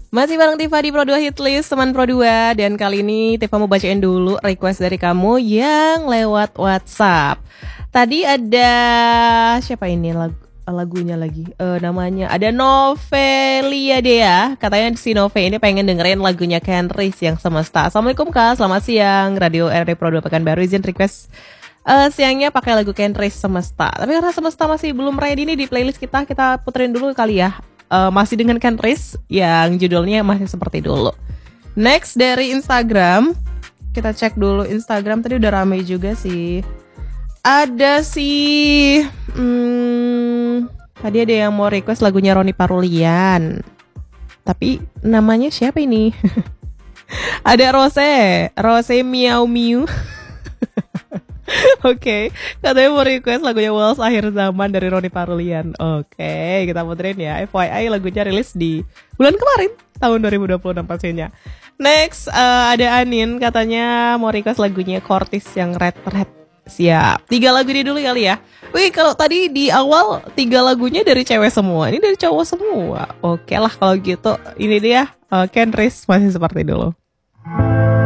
Masih bareng Tifa di Pro2 Hitlist, teman Pro2. Dan kali ini Tifa mau bacain dulu request dari kamu yang lewat WhatsApp. Tadi ada siapa ini lagunya lagi? Namanya ada Novelia Dea. Katanya si Nove ini pengen dengerin lagunya Ken Riz yang Semesta. Assalamualaikum Kak, selamat siang. Radio RD Pro2 Pekanbaru izin request siangnya pakai lagu Ken Riz Semesta. Tapi karena Semesta masih belum ready nih di playlist kita puterin dulu kali ya. Masih dengan Ken Riz yang judulnya masih seperti dulu. Next dari Instagram, kita cek dulu Instagram, tadi udah ramai juga sih. Ada sih, tadi ada yang mau request lagunya Roni Parulian. Tapi namanya siapa ini? Ada Rose Miau Miu. Oke, katanya mau request lagunya Walls Akhir Zaman dari Roni Parulian. Oke, kita puterin ya. FYI lagunya rilis di bulan kemarin, tahun 2026 pastinya. Next, ada Anin katanya mau request lagunya Cortis yang Red. Siap, 3 lagu ini dulu kali ya. Wih, kalau tadi di awal 3 lagunya dari cewek semua, ini dari cowok semua. Oke lah kalau gitu, ini dia Ken Riz masih seperti dulu.